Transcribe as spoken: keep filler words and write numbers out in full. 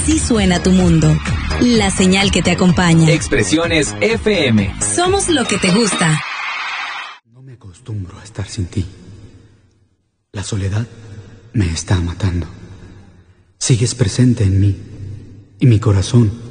Así suena tu mundo. La señal que te acompaña. Expresiones F M. Somos lo que te gusta. No me acostumbro a estar sin ti. La soledad me está matando. Sigues presente en mí y mi corazón